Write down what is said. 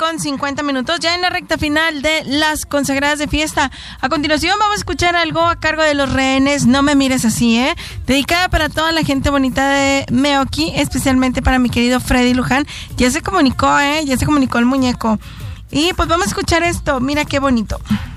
9:50, ya en la recta final de Las Consagradas de Fiesta. A continuación vamos a escuchar algo a cargo de Los Rehenes, No me mires así, dedicada para toda la gente bonita de Meoqui, especialmente para mi querido Freddy Luján. Ya se comunicó el muñeco. Y pues vamos a escuchar esto, mira qué bonito.